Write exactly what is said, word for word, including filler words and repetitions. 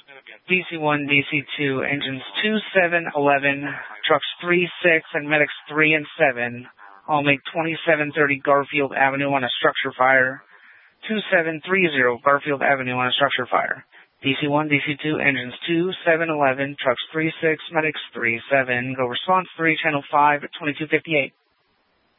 D C one, D C two, engines two, seven, eleven, trucks three, six, and medics three and seven all make twenty-seven thirty Garfield Avenue on a structure fire. two seven three zero Garfield Avenue on a structure fire. D C one, D C two, engines two, seven, eleven, trucks three, six, medics three, seven. Go response three, channel five at twenty-two fifty-eight.